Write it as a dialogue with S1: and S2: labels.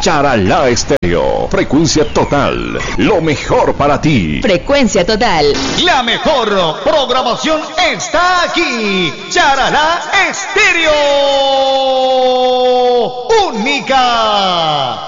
S1: Charalá Estéreo. Frecuencia total. Lo mejor para ti.
S2: Frecuencia total.
S3: La mejor programación está aquí. Charalá Estéreo. Única.